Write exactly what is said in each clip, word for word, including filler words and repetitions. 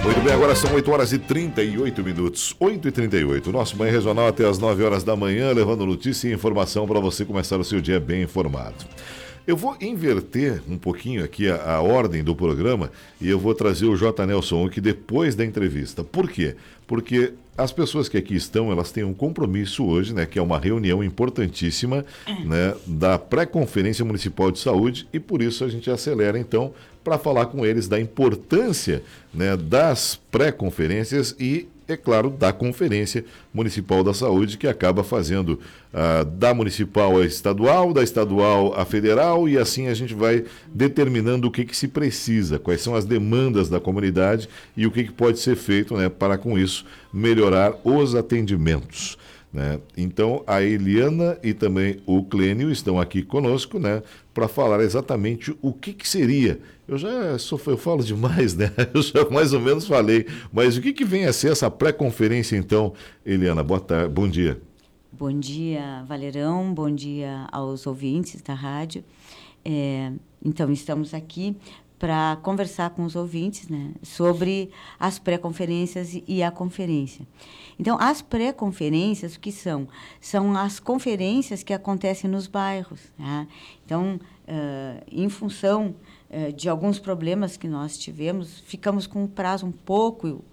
Muito bem, agora são oito horas e trinta e oito minutos. oito e trinta e oito. Nosso Manhã Regional até as nove horas da manhã, levando notícia e informação para você começar o seu dia bem informado. Eu vou inverter um pouquinho aqui a, a ordem do programa e eu vou trazer o J. Nelson aqui depois da entrevista. Por quê? Porque as pessoas que aqui estão, elas têm um compromisso hoje, né, que é uma reunião importantíssima, né, da Pré-Conferência Municipal de Saúde, e por isso a gente acelera, então, para falar com eles da importância, né, das pré-conferências e, é claro, da Conferência Municipal da Saúde, que acaba fazendo ah, da municipal a estadual, da estadual a federal, e assim a gente vai determinando o que, que se precisa, quais são as demandas da comunidade e o que, que pode ser feito, né, para, com isso, melhorar os atendimentos. Né? Então, a Eliana e também o Clênio estão aqui conosco, né, para falar exatamente o que, que seria. Eu já sou, eu falo demais, né? Eu já mais ou menos falei, mas o que, que vem a ser essa pré-conferência, então, Eliana? Boa tarde, bom dia. Bom dia, Valerão, bom dia aos ouvintes da rádio. É, então, estamos aqui para conversar com os ouvintes, né, sobre as pré-conferências e a conferência. Então, as pré-conferências, o que são? São as conferências que acontecem nos bairros. Né? Então, uh, em função uh, de alguns problemas que nós tivemos, ficamos com um prazo um pouco uh,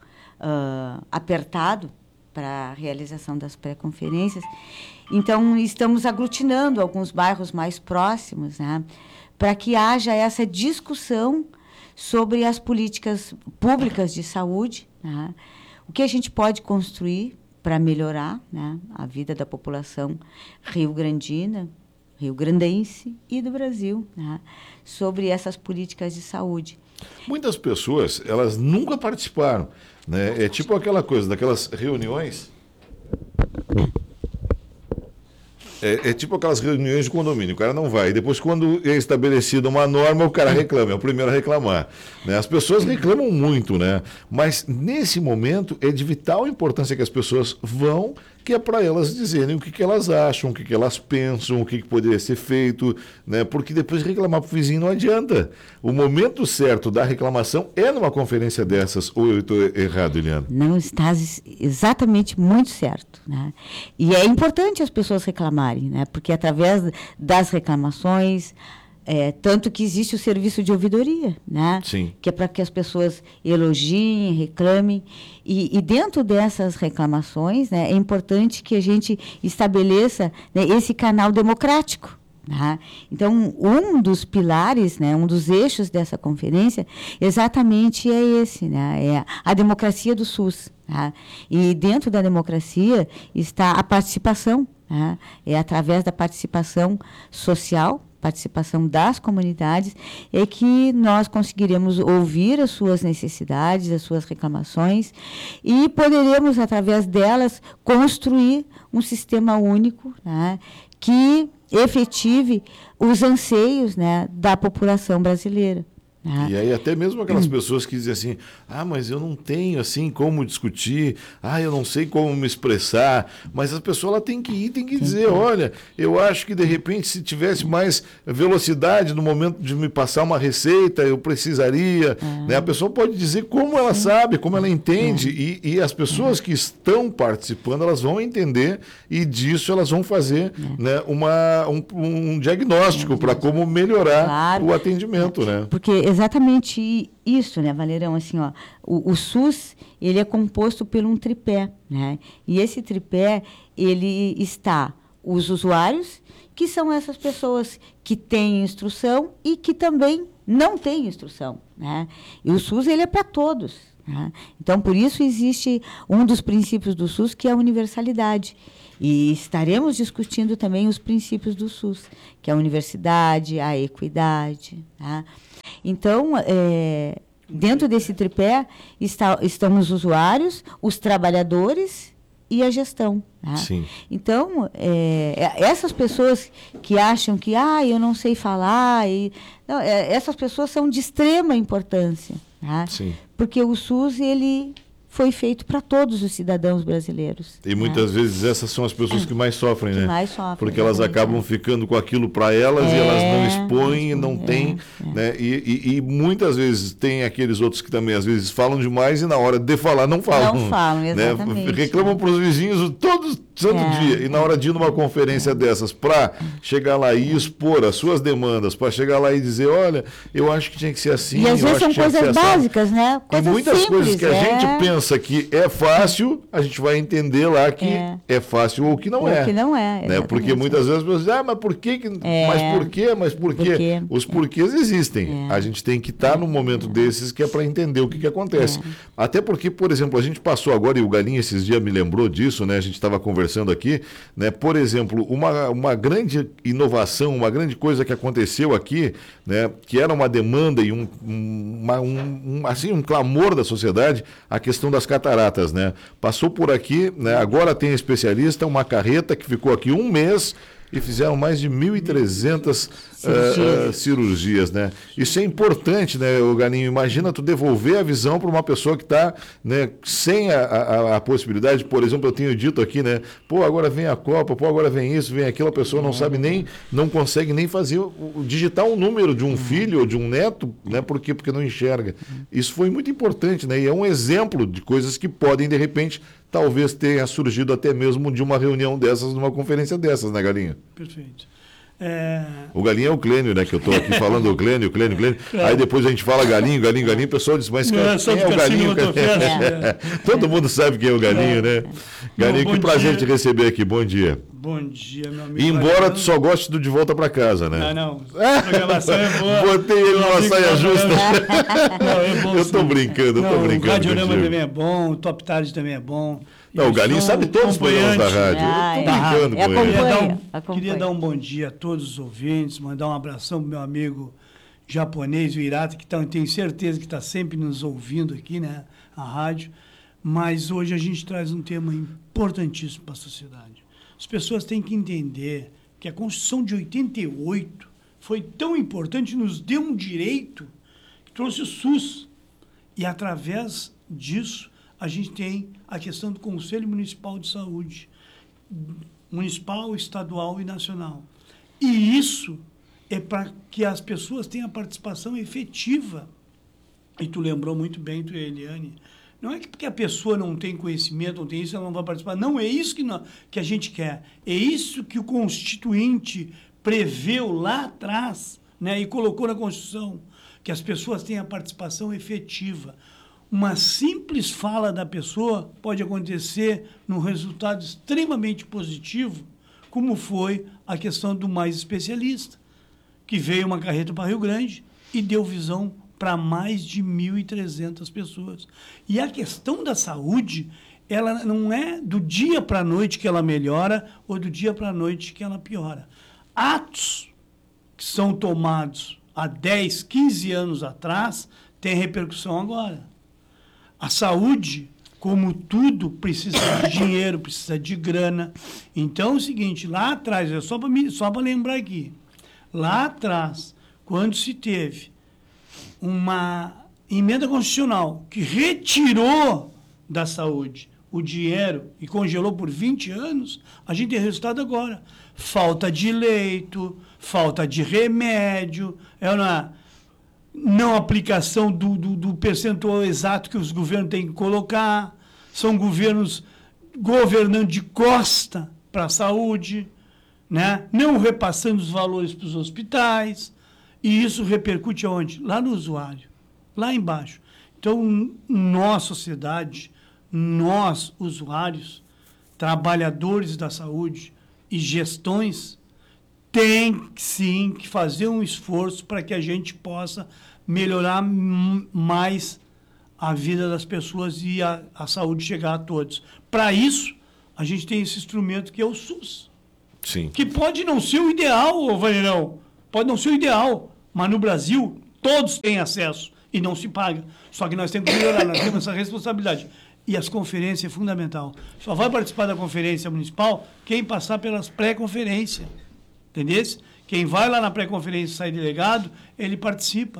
apertado para a realização das pré-conferências. Então, estamos aglutinando alguns bairros mais próximos, né, para que haja essa discussão sobre as políticas públicas de saúde, né, o que a gente pode construir para melhorar, né, a vida da população rio-grandina, rio-grandense e do Brasil, né, sobre essas políticas de saúde. Muitas pessoas, elas nunca participaram, né? É tipo aquela coisa, daquelas reuniões... É, é tipo aquelas reuniões de condomínio, o cara não vai. Depois, quando é estabelecida uma norma, o cara reclama, é o primeiro a reclamar. Né? As pessoas reclamam muito, né? Mas nesse momento é de vital importância que as pessoas vão, que é para elas dizerem o que, que elas acham, o que, que elas pensam, o que, que poderia ser feito, né? Porque depois reclamar para o vizinho não adianta. O momento certo da reclamação é numa conferência dessas, ou eu estou errado, Eliana? Não está exatamente muito certo. Né? E é importante as pessoas reclamarem, né? Porque através das reclamações... É, tanto que existe o serviço de ouvidoria, né? Sim. Que é para que as pessoas elogiem, reclamem. E, e dentro dessas reclamações, né, é importante que a gente estabeleça, né, esse canal democrático. Né? Então, um dos pilares, né, um dos eixos dessa conferência, exatamente é esse, né? É a democracia do SUS. Né? E dentro da democracia está a participação. Né? É através da participação social, participação das comunidades, é que nós conseguiremos ouvir as suas necessidades, as suas reclamações, e poderemos, através delas, construir um sistema único, né, que efetive os anseios, né, da população brasileira. Ah. E aí até mesmo aquelas pessoas que dizem assim, ah, mas eu não tenho assim como discutir, ah, eu não sei como me expressar, mas a pessoa ela tem que ir, tem que dizer, olha, eu acho que de repente se tivesse mais velocidade no momento de me passar uma receita, eu precisaria, ah. né? A pessoa pode dizer como ela Sim. sabe, como ela entende, ah. e, e as pessoas ah. que estão participando, elas vão entender e disso elas vão fazer ah. né, uma, um, um diagnóstico para como melhorar claro. o atendimento, né? Porque exatamente isso, né, Valerão? Assim, ó, o, o SUS, ele é composto por um tripé, né? E esse tripé, ele está os usuários, que são essas pessoas que têm instrução e que também não têm instrução, né? E o SUS, ele é para todos, né? Então, por isso existe um dos princípios do SUS, que é a universalidade. E estaremos discutindo também os princípios do SUS, que é a universidade, a equidade, tá? Então, é, dentro desse tripé está, estão os usuários, os trabalhadores e a gestão. Tá? Sim. Então, é, essas pessoas que acham que ah, eu não sei falar, e, não, é, essas pessoas são de extrema importância. Tá? Sim. Porque o SUS ele foi feito para todos os cidadãos brasileiros. E muitas né? vezes essas são as pessoas que mais sofrem, que né? Mais sofrem, porque elas acabam é. ficando com aquilo para elas é, e elas não expõem, não é, têm, é. né? E, e, e muitas vezes tem aqueles outros que também às vezes falam demais e na hora de falar não falam. Não falam, exatamente. Né? Reclamam para os vizinhos todo santo é. dia. E na hora de ir numa conferência é. dessas, para chegar lá e expor as suas demandas, para chegar lá e dizer, olha, eu acho que tinha que ser assim. E às vezes são coisas básicas, assim. né? Coisas e muitas simples, coisas que a é. gente pensa que é fácil, a gente vai entender lá que é, é fácil ou que não ou é. que não é, né? Porque muitas vezes as pessoas dizem, ah, mas por que? que... É. Mas por quê? Mas por quê? Porque... Os porquês existem. É. A gente tem que estar num momento desses que é para entender o que, que acontece. É. Até porque, por exemplo, a gente passou agora, e o Galinha esses dias me lembrou disso, né? A gente estava conversando aqui, né? Por exemplo, uma, uma grande inovação, uma grande coisa que aconteceu aqui, né? Que era uma demanda e um, uma, um, um, assim, um clamor da sociedade, a questão das cataratas, né? Passou por aqui, né? Agora tem especialista, uma carreta que ficou aqui um mês e fizeram mais de mil e trezentas uh, uh, cirurgias, né? Isso é importante, né, o Galinho? Imagina tu devolver a visão para uma pessoa que está, né, sem a, a, a possibilidade, por exemplo, eu tenho dito aqui, né? Pô, agora vem a Copa, pô, agora vem isso, vem aquilo, a pessoa não sabe nem, não consegue nem fazer, o, digitar um número de um filho ou de um neto, né? Por quê? Porque não enxerga. Isso foi muito importante, né? E é um exemplo de coisas que podem, de repente, talvez tenha surgido até mesmo de uma reunião dessas, numa conferência dessas, né, Galinha? Perfeito. É... O Galinha é o Clênio, né? Que eu estou aqui falando o Clênio, o Clênio, o Clênio. É. Aí depois a gente fala Galinho, Galinho, Galinho, o pessoal diz, mas cara, quem é o Galinho? É. Todo mundo sabe quem é o Galinho, é. né? Galinho, Não, que prazer dia. te receber aqui, bom dia. Bom dia, meu amigo. E embora tu só goste do De Volta para Casa, né? Não, não. A programação é boa. Botei ele numa saia justa. Não, é bom, eu tô sim. brincando, eu tô não, brincando. O Radiorama também é bom, o Top Tarde também é bom. Não, o Galinho sabe todos os programas da rádio. Ah, eu tô brincando é, com é ele. Queria dar, um, queria dar um bom dia a todos os ouvintes, mandar um abração pro meu amigo japonês, o Hirata, que tá, tenho certeza que está sempre nos ouvindo aqui, né? A rádio. Mas hoje a gente traz um tema importantíssimo para a sociedade. As pessoas têm que entender que a Constituição de oitenta e oito foi tão importante, nos deu um direito que trouxe o SUS. E, através disso, a gente tem a questão do Conselho Municipal de Saúde, municipal, estadual e nacional. E isso é para que as pessoas tenham a participação efetiva. E tu lembrou muito bem, tu e a Eliane, não é que porque a pessoa não tem conhecimento, não tem isso, ela não vai participar. Não, é isso que, não, que a gente quer. É isso que o Constituinte preveu lá atrás, né, e colocou na Constituição, que as pessoas tenham a participação efetiva. Uma simples fala da pessoa pode acontecer num resultado extremamente positivo, como foi a questão do Mais Especialista, que veio uma carreta para Rio Grande e deu visão para mais de mil e trezentas pessoas. E a questão da saúde, ela não é do dia para a noite que ela melhora ou do dia para a noite que ela piora. Atos que são tomados há dez, quinze anos atrás têm repercussão agora. A saúde, como tudo, precisa de dinheiro, precisa de grana. Então é o seguinte, lá atrás, é só para só para lembrar aqui, lá atrás, quando se teve uma emenda constitucional que retirou da saúde o dinheiro e congelou por vinte anos, a gente tem resultado agora. Falta de leito, falta de remédio, é uma não aplicação do, do, do percentual exato que os governos têm que colocar, são governos governando de costa para a saúde, né? Não repassando os valores para os hospitais. E isso repercute aonde? Lá no usuário, lá embaixo. Então, nós, sociedade, nós, usuários, trabalhadores da saúde e gestões, tem sim que fazer um esforço para que a gente possa melhorar mais a vida das pessoas e a, a saúde chegar a todos. Para isso, a gente tem esse instrumento que é o SUS. Sim. Que pode não ser o ideal, Valerão, pode não ser o ideal, mas no Brasil todos têm acesso e não se paga. Só que nós temos que melhorar, nós temos essa responsabilidade. E as conferências é fundamental. Só vai participar da conferência municipal quem passar pelas pré-conferências. Entendeu? Quem vai lá na pré-conferência e sai delegado, ele participa.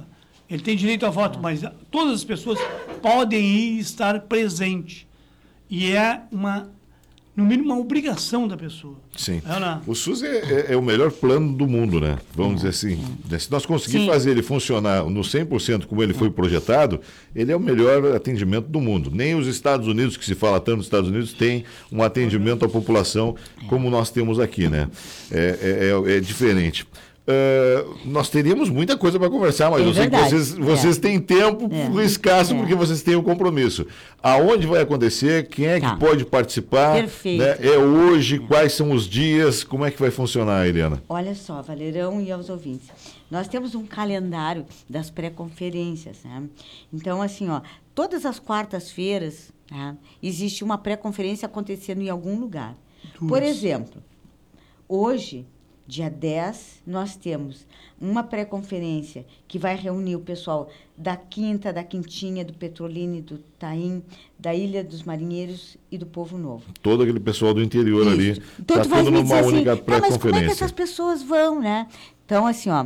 Ele tem direito a voto, mas todas as pessoas podem ir e estar presente. E é uma, no mínimo, uma obrigação da pessoa. Sim. É, né? O SUS é, é, é o melhor plano do mundo, né? Vamos dizer assim. Se nós conseguirmos Sim. fazer ele funcionar no cem por cento como ele foi projetado, ele é o melhor atendimento do mundo. Nem os Estados Unidos, que se fala tanto nos Estados Unidos, tem um atendimento à população como nós temos aqui, né? É, é, é, é diferente. Uh, nós teríamos muita coisa para conversar, mas É eu sei que verdade. vocês, vocês É. têm tempo É. escasso É. porque vocês têm o compromisso. Aonde vai acontecer? Quem é Tá. que pode participar? Perfeito. Né? É hoje? Quais são os dias? Como é que vai funcionar, Eliana? Olha só, Valerão e aos ouvintes. Nós temos um calendário das pré-conferências, né? Então, assim, ó, todas as quartas-feiras, né, existe uma pré-conferência acontecendo em algum lugar. Duas. Por exemplo, hoje, dia dez, nós temos uma pré-conferência que vai reunir o pessoal da Quinta, da Quintinha, do Petrolina, do Taim, da Ilha dos Marinheiros e do Povo Novo. Todo aquele pessoal do interior Isso. ali Então, está tu vai tudo me numa dizer assim, única "Tá, mas como é que pré-conferência. essas pessoas vão, né? Então, assim, ó,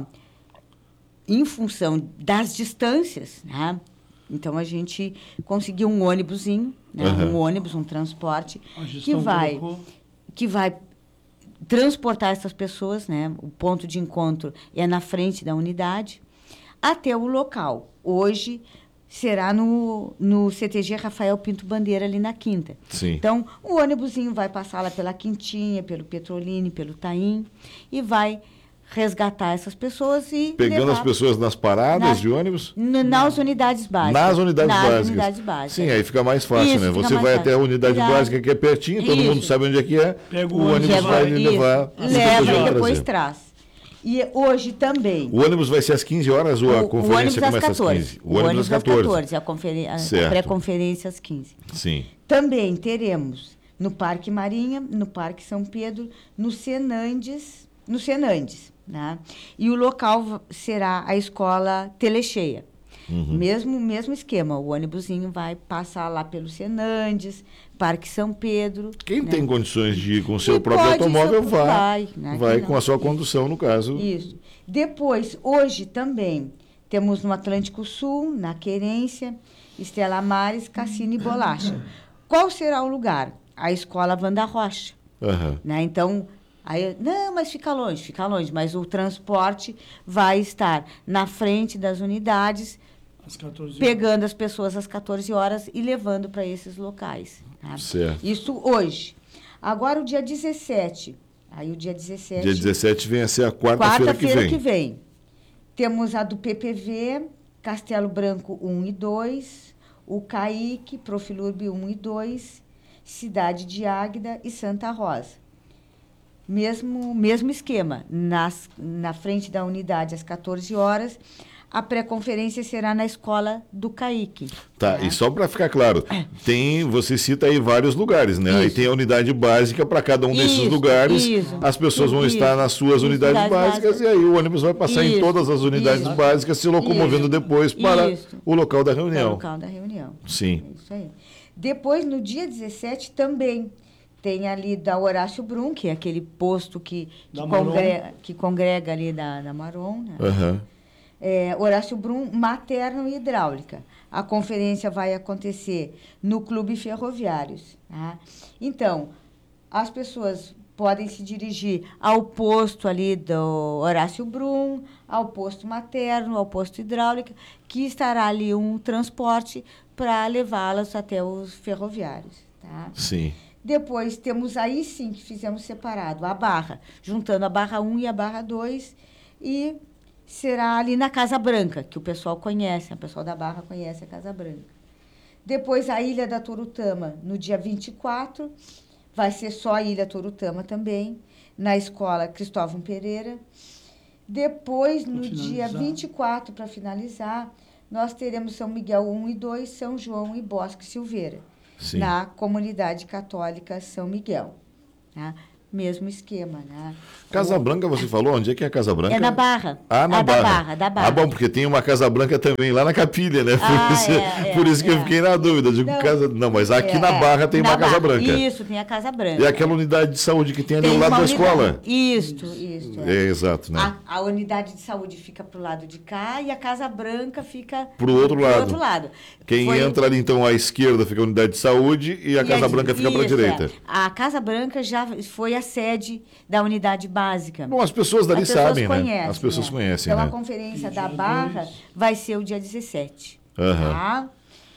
em função das distâncias, né? Então, a gente conseguiu um ônibusinho, né? Aham. Um ônibus, um transporte, A que gestão vai, colocou. que vai transportar essas pessoas, né? O ponto de encontro é na frente da unidade, até o local. Hoje será no, no C T G Rafael Pinto Bandeira, ali na Quinta. Sim. Então, o ônibusinho vai passar lá pela Quintinha, pelo Petrolina, pelo Taim, e vai resgatar essas pessoas e Pegando levar as pessoas nas paradas nas- de ônibus? n- nas unidades básicas. Nas unidades nas básicas. unidades básicas. Sim, aí fica mais fácil, Isso, né? fica Você mais vai fácil. até a unidade Exato. básica que é pertinho, todo Isso. mundo sabe onde é que é. Pega o o ônibus ônibus, vai vai- lhe Isso. levar. Leva depois e vai depois trazer. traz. E hoje também. O ônibus vai ser às quinze horas ou a o, o conferência ônibus às começa às quatorze. quinze? O ônibus às quatorze, a, conferen- a- a Certo. pré-conferência às quinze. Sim. Também teremos no Parque Marinha, no Parque São Pedro, no Senandes, no Senandes, né? E o local v- será a escola Telecheia. Uhum. Mesmo, mesmo esquema, o ônibusinho vai passar lá pelo Senandes, Parque São Pedro. Quem né? tem condições de ir com o seu E próprio pode, automóvel seu- vai. vai, né? Vai Que com não. a sua condução, no caso. Isso. Depois, hoje também, temos no Atlântico Sul, na Querência, Estela Mares, Cassino e Bolacha. Qual será o lugar? A Escola Wanda Rocha. Aham. Né? Então, aí, não, mas fica longe, fica longe. Mas o transporte vai estar na frente das unidades, Às quatorze horas. pegando as pessoas às quatorze horas e levando para esses locais. Tá? Certo. Isso hoje. Agora, o dia dezessete. Aí, o dia dezessete... Dia dezessete vem a ser a quarta-feira que Quarta-feira vem. que vem. Temos a do P P V, Castelo Branco um e dois, o CAIC, Profilurb um e dois, Cidade de Águida e Santa Rosa. Mesmo, mesmo esquema, nas, na frente da unidade às quatorze horas, a pré-conferência será na escola do CAIC. Tá, né? e só para ficar claro, tem, você cita aí vários lugares, né? Aí Isso. tem a unidade básica para cada um desses Isso, lugares. isso. As pessoas vão Isso. estar nas suas unidades Unidades básicas básicas. e aí o ônibus vai passar em Isso, todas as unidades isso. básicas, se locomovendo Isso. depois para Isso. o local da É o reunião. local da reunião. Sim. É isso aí. Depois, no dia dezessete, também tem ali da Horácio Brum, que é aquele posto que, que, Da Maron. congrega, que congrega ali da, da Maron, né? Aham. É, Horácio Brum, materno e hidráulica. A conferência vai acontecer no Clube Ferroviários. Tá? Então, as pessoas podem se dirigir ao posto ali do Horácio Brum, ao posto materno, ao posto hidráulica, que estará ali um transporte para levá-las até os ferroviários. Tá? Sim. Depois temos aí sim que fizemos separado a barra, juntando a barra um e a barra dois, e será ali na Casa Branca, que o pessoal conhece, o pessoal da Barra conhece a Casa Branca. Depois a Ilha da Torutama, no dia vinte e quatro, vai ser só a Ilha Torutama também, na Escola Cristóvão Pereira. Depois, no Pra dia finalizar. vinte e quatro, para finalizar, nós teremos São Miguel um e dois, São João e Bosque Silveira, Sim. na Comunidade Católica São Miguel. Tá? mesmo esquema, né? Casa Branca, você falou? Onde é que é a Casa Branca? É na Barra. Ah, na ah, Barra. Da Barra, da Barra. Ah, bom, porque tem uma Casa Branca também lá na Capilha, né? Por Ah, isso, é, é, por isso que é. eu fiquei na dúvida. Digo, Não, casa... não, mas aqui É, na Barra tem na uma Casa Barra. Branca. Isso, tem a Casa Branca. E aquela unidade de saúde que tem ali Tem ao lado uma da unidade. escola. Isto, isto. É, exato, né? A, a unidade de saúde fica para o lado de cá e a Casa Branca fica Pro outro lado. outro lado. Quem Foi- entra ali, então, à esquerda fica a unidade de saúde e a e Casa di- Branca fica para a isso, direita. é. A Casa Branca já foi a sede da unidade básica. Bom, as pessoas dali As pessoas sabem, né? conhecem, As pessoas né? conhecem, Então, né? a conferência E da dia Barra dois. vai ser o dia dezessete. Aham. Tá?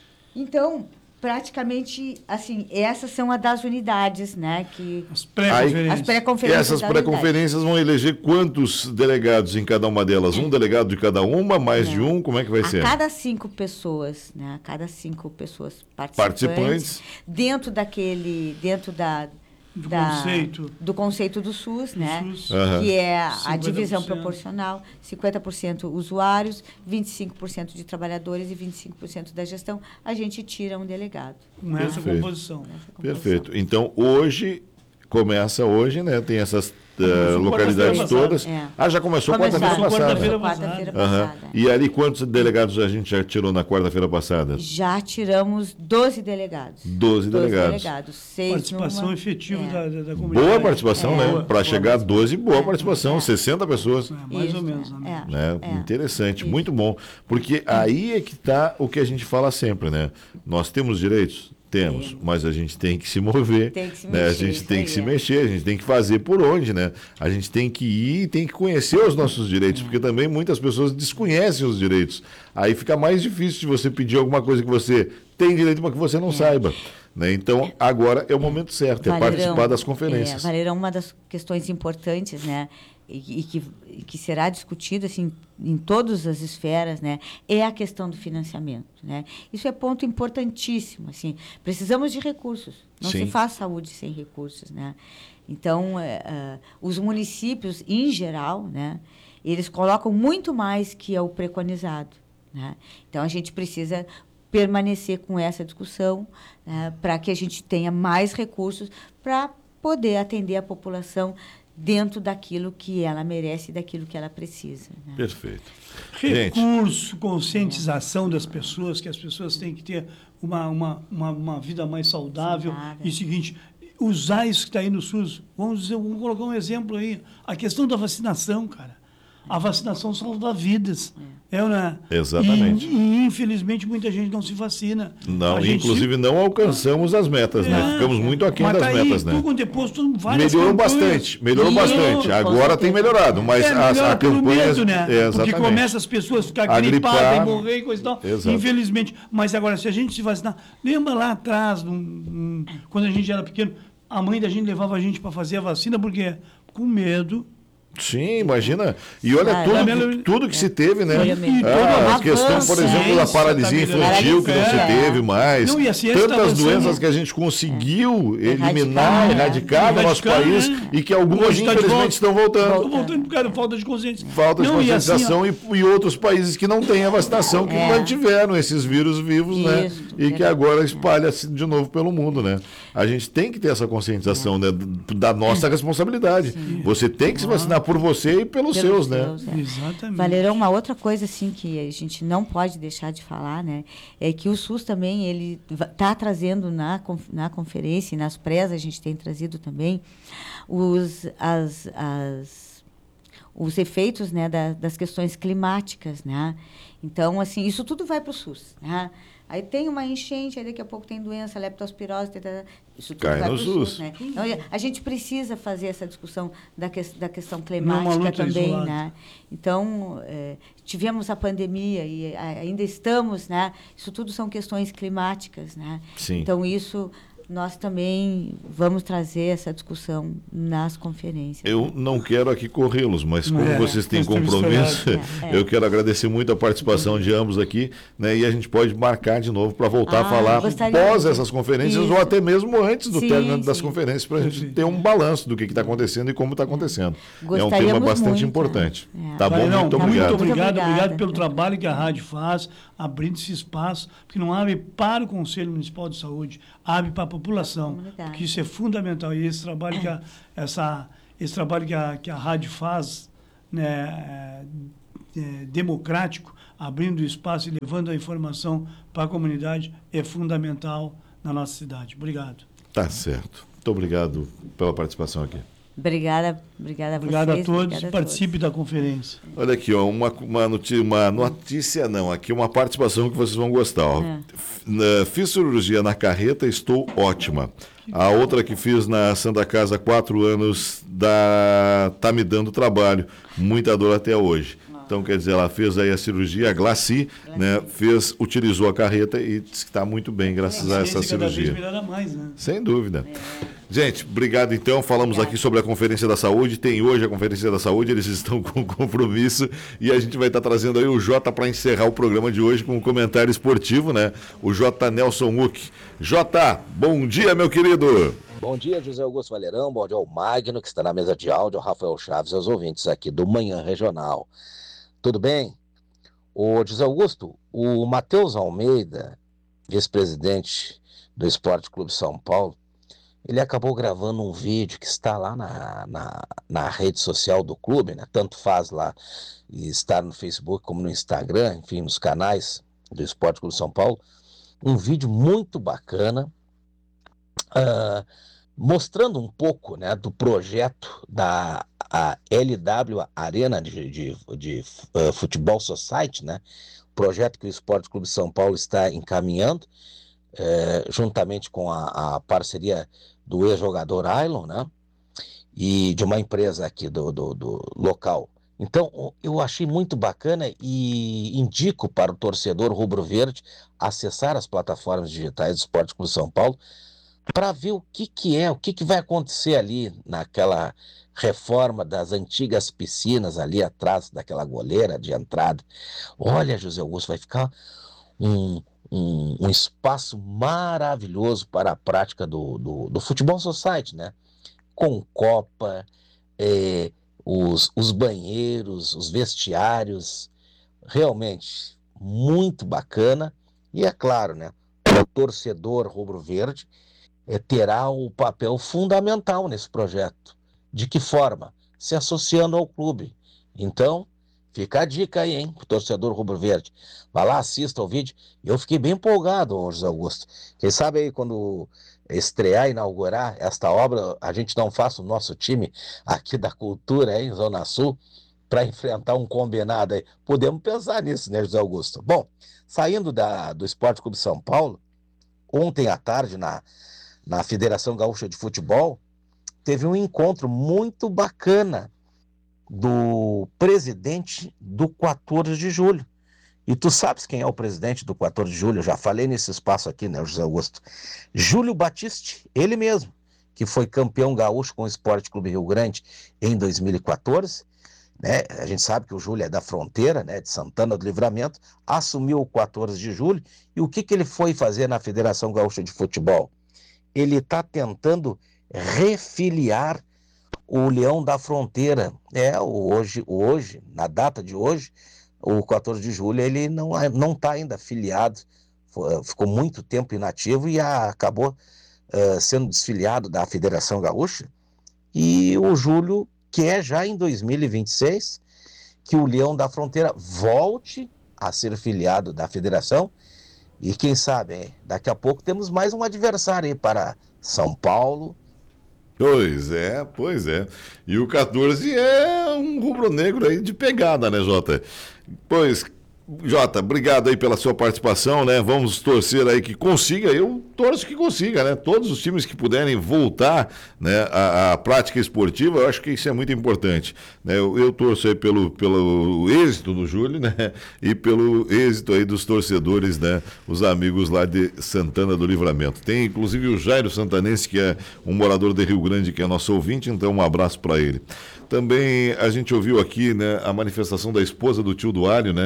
Então, praticamente, assim, essas são as das unidades, né? Que, As as pré-conferências. E pré-conferências essas da unidade. pré-conferências vão eleger quantos delegados em cada uma delas? Um delegado de cada uma, mais de um? Como é que vai a ser? cada cinco pessoas, né? A cada cinco pessoas participantes, Participantes. dentro daquele, dentro da Do da- conceito. do conceito do SUS, né? SUS. Aham. Que é a cinquenta por divisão cento. proporcional, cinquenta por cento usuários, vinte e cinco por cento de trabalhadores e vinte e cinco por cento da gestão, a gente tira um delegado. Com essa Perfeito. composição. nessa composição. Perfeito. Então, hoje, começa hoje, né? Tem essas eh, Começou localidades quarta-feira todas. passada. É. Ah, já começou Começaram. quarta-feira passada. Quarta-feira Quarta-feira Aham. passada. E ali, quantos delegados a gente já tirou na quarta-feira passada? Já tiramos doze delegados. doze delegados. delegados. Seis Participação numa- efetiva é. da, da, da comunidade. Boa participação, É. né? Boa, Para boa chegar a doze, boa É. participação, É. sessenta pessoas. É, mais Isso, ou menos. é. Né? Né? É. Interessante, Isso. muito bom. Porque aí é que está o que a gente fala sempre, né? Nós temos direitos? Temos, Temos. mas a gente tem que se mover. Tem que se né? A mexer, gente isso tem aí, que se é. mexer, a gente tem que fazer por onde, né? A gente tem que ir e tem que conhecer os nossos direitos, porque também muitas pessoas desconhecem os direitos. Aí fica mais difícil de você pedir alguma coisa que você tem direito, mas que você não saiba. Né? Então, agora é o momento certo, é Valerão, participar das conferências. É, Valerão, uma das questões importantes, né, e, e que, e que será discutida assim, em todas as esferas, né, é a questão do financiamento. Né? Isso é ponto importantíssimo. Assim, precisamos de recursos. Não Sim. se faz saúde sem recursos. Né? Então, é, é, os municípios, em geral, né, eles colocam muito mais que é o preconizado. Né? Então, a gente precisa permanecer com essa discussão, né, para que a gente tenha mais recursos para poder atender a população dentro daquilo que ela merece e daquilo que ela precisa. Né? Perfeito. Gente, Recurso, conscientização das pessoas, que as pessoas têm que ter uma, uma, uma, uma vida mais saudável. Saudável. E o seguinte, usar isso que está aí no SUS. Vamos, dizer, vamos colocar um exemplo aí. A questão da vacinação, cara. A vacinação salva vidas. É, ou não é? Exatamente. E, e, infelizmente, muita gente não se vacina. não, A gente inclusive não alcançamos as metas, né? É, Ficamos muito aquém mas das tá aí, metas, né? Tudo depois, tudo, várias Melhorou campanhas. bastante, melhorou Isso, bastante. com Agora tem certeza. melhorado, mas É, as melhor a pelo campanha medo, né? é, Porque exatamente. começa as pessoas a ficar A gripadas gripar. e morrer e coisa e tal. Exato. Infelizmente. Mas agora, se a gente se vacinar... Lembra lá atrás, num- num- quando a gente era pequeno, a mãe da gente levava a gente para fazer a vacina, porque com medo... Sim, imagina. E olha Ah, tudo, é. que, tudo que se teve, né? Foi mesmo. Ah, a Avanço, questão, por exemplo, da ciência, paralisia tá infantil, que não se melhorando. teve mais. Não, e a ciência tá Tantas avançando. doenças que a gente conseguiu eliminar, Erradicar, erradicar no nosso Erradicar, país né? e que algumas, Hoje tá de infelizmente, volta. estão voltando. Estou voltando por causa da falta de consciência. Falta de Não, e assim, conscientização ó, e, e outros países que não têm a vacinação, que É. mantiveram esses vírus vivos, né? Isso, E que verdade. agora espalha-se de novo pelo mundo, né? A gente tem que ter essa conscientização, né? Da nossa responsabilidade. Você tem que se vacinar por você e pelos, Pelos seus, né? seus, é. Exatamente. Valerão, uma outra coisa assim que a gente não pode deixar de falar, né, é que o SUS também ele está trazendo na, conf- na conferência e nas prés a gente tem trazido também os, as, as, os efeitos, né, da, das questões climáticas, né? Então, assim, isso tudo vai para o SUS, né? Aí tem uma enchente, aí daqui a pouco tem doença, leptospirose, tata, tata, isso tudo Cai vai no pro SUS. SUS, né? Então, a gente precisa fazer essa discussão da, que, da questão Não é uma climática luta também, isolada. né? Então, eh, tivemos a pandemia e a- ainda estamos, né? Isso tudo são questões climáticas, né? Sim. Então, isso nós também vamos trazer essa discussão nas conferências. Eu não quero aqui corrê-los, mas como É, vocês têm nós temos compromisso, que olhar. É, é. eu quero agradecer muito a participação de ambos aqui, né? E a gente pode marcar de novo para voltar Ah, a falar gostaria pós de- essas conferências Isso. ou até mesmo antes do Sim, término das sim. conferências, para a gente Perfeito. ter um balanço do que está acontecendo e como está acontecendo. É um tema Gostaríamos bastante muito, importante. é. Tá bom? Valerão, Muito Tá obrigado. Muito obrigado, Muito obrigado obrigada. pelo trabalho que a rádio faz, abrindo esse espaço, porque não abre para o Conselho Municipal de Saúde, abre para a população, comunidade. porque isso é fundamental. E esse trabalho que a, essa, esse trabalho que a, que a rádio faz, né, é, é, democrático, abrindo espaço e levando a informação para a comunidade, é fundamental na nossa cidade. Obrigado. Tá certo. Muito obrigado pela participação aqui. Obrigada, obrigada a vocês. Obrigado a todos. Obrigada a Participe todos. da conferência. Olha aqui, ó, uma, uma, notícia, uma notícia não, aqui uma participação que vocês vão gostar. Ó. É. Na- Fiz cirurgia na carreta, estou ótima. A outra que fiz na Santa Casa há quatro anos dá, tá me dando trabalho, muita dor até hoje. Então, quer dizer, ela fez aí a cirurgia, a Glaci, né, fez, utilizou a carreta e disse que está muito bem, graças a essa Ciência cada vez cirurgia. melhora mais, né? Sem dúvida. Gente, obrigado então. Falamos aqui sobre a Conferência da Saúde. Tem hoje a Conferência da Saúde, eles estão com compromisso e a gente vai estar trazendo aí o Jota para encerrar o programa de hoje com um comentário esportivo, né? O J. Nelson Muck. Jota, bom dia, meu querido. Bom dia, José Augusto Valerão, bom dia ao Magno, que está na mesa de áudio, ao Rafael Chaves e aos ouvintes aqui do Manhã Regional. Tudo bem? O José Augusto, o Matheus Almeida, vice-presidente do Esporte Clube São Paulo, ele acabou gravando um vídeo que está lá na, na, na rede social do clube, né? Tanto faz lá estar no Facebook como no Instagram, enfim, nos canais do Esporte Clube São Paulo, um vídeo muito bacana, uh, mostrando um pouco, né, do projeto da a L W Arena de, de, de uh, Futebol Society, né? Projeto que o Esporte Clube São Paulo está encaminhando, é, juntamente com a, a parceria do ex-jogador Ailon, né? E de uma empresa aqui do, do, do local. Então, eu achei muito bacana e indico para o torcedor rubro-verde acessar as plataformas digitais do Esporte Clube São Paulo para ver o que, que é, o que, que vai acontecer ali naquela reforma das antigas piscinas ali atrás daquela goleira de entrada. Olha, José Augusto, vai ficar um, um, um espaço maravilhoso para a prática do, do, do futebol society, né? Com copa, é, os, os banheiros, os vestiários, realmente muito bacana. E é claro, né? O torcedor rubro-verde é, terá o papel fundamental nesse projeto. De que forma? Se associando ao clube. Então, fica a dica aí, hein, pro torcedor rubro-verde. Vai lá, assista o vídeo. Eu fiquei bem empolgado, José Augusto. Quem sabe aí, quando estrear, inaugurar esta obra, a gente não faça o nosso time aqui da cultura, hein, Zona Sul, para enfrentar um combinado aí. Podemos pensar nisso, né, José Augusto? Bom, saindo da, do Esporte Clube São Paulo, ontem à tarde, na, na Federação Gaúcha de Futebol, teve um encontro muito bacana do presidente do quatorze de julho. E tu sabes quem é o presidente do quatorze de julho? Eu já falei nesse espaço aqui, né, José Augusto? Júlio Batiste, ele mesmo, que foi campeão gaúcho com o Esporte Clube Rio Grande em dois mil e quatorze. Né? A gente sabe que o Júlio é da fronteira, né, de Santana do Livramento, assumiu o quatorze de julho. E o que, que ele foi fazer na Federação Gaúcha de Futebol? Ele está tentando refiliar o Leão da Fronteira. É, hoje, hoje, na data de hoje, o quatorze de julho, ele não não está ainda filiado, ficou muito tempo inativo e a, acabou uh, sendo desfiliado da Federação Gaúcha. E o Júlio quer já em dois mil e vinte e seis que o Leão da Fronteira volte a ser filiado da Federação. E quem sabe, hein, daqui a pouco temos mais um adversário aí para São Paulo. Pois é, pois é. E o quatorze é um rubro-negro aí de pegada, né, Jota? Pois, Jota, obrigado aí pela sua participação, né? Vamos torcer aí que consiga, eu torço que consiga, né? Todos os times que puderem voltar, né, à, à prática esportiva, eu acho que isso é muito importante, né? Eu, eu torço aí pelo, pelo êxito do Júlio, né? E pelo êxito aí dos torcedores, né? Os amigos lá de Santana do Livramento. Tem inclusive o Jairo Santanense, que é um morador de Rio Grande, que é nosso ouvinte, então um abraço para ele. Também a gente ouviu aqui, né, a manifestação da esposa do tio do Alho, né,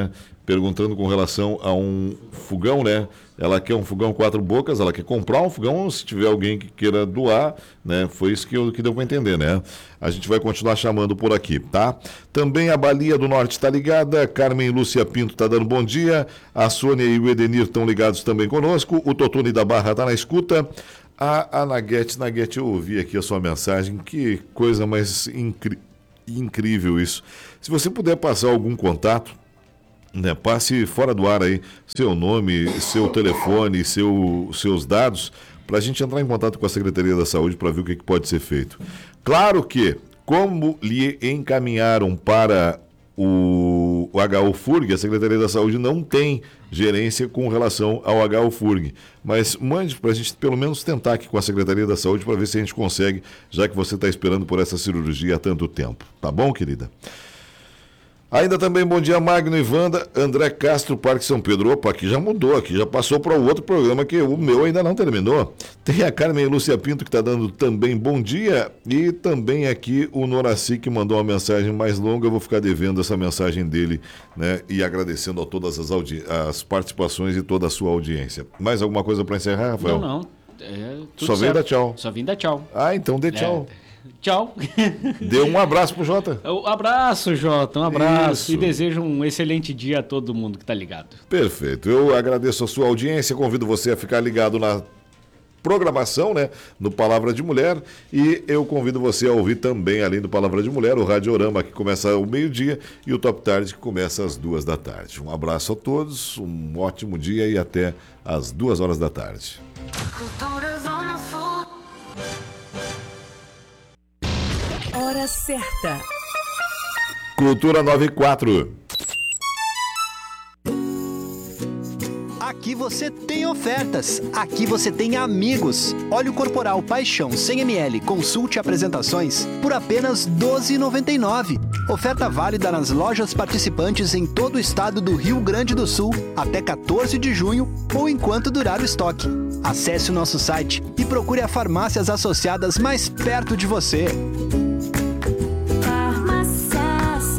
perguntando com relação a um fogão, né? Ela quer um fogão quatro bocas, ela quer comprar um fogão, se tiver alguém que queira doar, né? Foi isso que, eu, que deu para entender, né? A gente vai continuar chamando por aqui, tá? Também a Balia do Norte está ligada, Carmen Lúcia Pinto está dando bom dia, a Sônia e o Edenir estão ligados também conosco, o Totone da Barra está na escuta, a, a Naguete, Naguete, eu ouvi aqui a sua mensagem, que coisa mais incri- incrível isso. Se você puder passar algum contato, né, passe fora do ar aí seu nome, seu telefone, seu, seus dados, para a gente entrar em contato com a Secretaria da Saúde para ver o que, que pode ser feito. Claro que, como lhe encaminharam para o, o H U F U R G, a Secretaria da Saúde não tem gerência com relação ao H U F U R G. Mas mande para a gente pelo menos tentar aqui com a Secretaria da Saúde para ver se a gente consegue, já que você está esperando por essa cirurgia há tanto tempo. Tá bom, querida? Ainda também, bom dia, Magno e Wanda, André Castro, Parque São Pedro. Opa, aqui já mudou, aqui já passou para o outro programa, que o meu ainda não terminou. Tem a Carmen Lúcia Pinto, que está dando também bom dia, e também aqui o Noraci, que mandou uma mensagem mais longa. Eu vou ficar devendo essa mensagem dele, né, e agradecendo a todas as, audi- as participações e toda a sua audiência. Mais alguma coisa para encerrar, Rafael? Não, não. É, tudo Só vem certo. dar tchau. Só vim dar tchau. Ah, então dê tchau. É. Tchau. Dê um abraço pro Jota. Um abraço, Jota. Um abraço. Isso. E desejo um excelente dia a todo mundo que está ligado. Perfeito. Eu agradeço a sua audiência, convido você a ficar ligado na programação, né, no Palavra de Mulher, e eu convido você a ouvir também, além do Palavra de Mulher, o Radiorama, que começa ao meio-dia, e o Top Tarde, que começa às duas da tarde. Um abraço a todos, um ótimo dia e até às duas horas da tarde. Hora certa. Cultura noventa e quatro. Aqui você tem ofertas, aqui você tem amigos. Óleo corporal Paixão cem mililitros, consulte apresentações por apenas doze reais e noventa e nove centavos. Oferta válida nas lojas participantes em todo o estado do Rio Grande do Sul até quatorze de junho ou enquanto durar o estoque. Acesse o nosso site e procure as farmácias associadas mais perto de você. Farmácias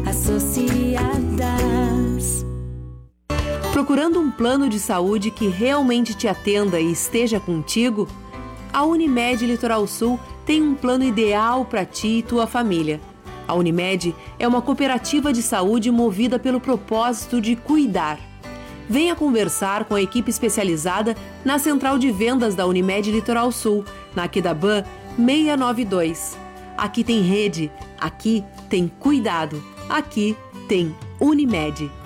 associadas. Procurando um plano de saúde que realmente te atenda e esteja contigo? A Unimed Litoral Sul tem um plano ideal para ti e tua família. A Unimed é uma cooperativa de saúde movida pelo propósito de cuidar. Venha conversar com a equipe especializada na Central de Vendas da Unimed Litoral Sul, na Aquidaban seiscentos e noventa e dois. Aqui tem rede, aqui tem cuidado, aqui tem Unimed.